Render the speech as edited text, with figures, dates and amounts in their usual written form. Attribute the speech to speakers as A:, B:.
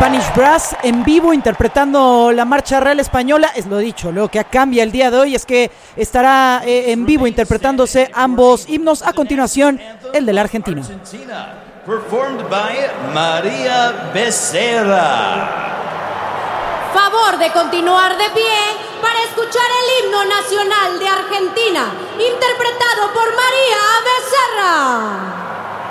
A: Spanish Brass en vivo interpretando la marcha real española. Es lo dicho, lo que cambia el día de hoy es que estará en vivo interpretándose ambos himnos. A continuación, el de la Argentina.
B: Performed by María Becerra.
C: Favor de continuar de pie para escuchar el himno nacional de Argentina, interpretado por María Becerra.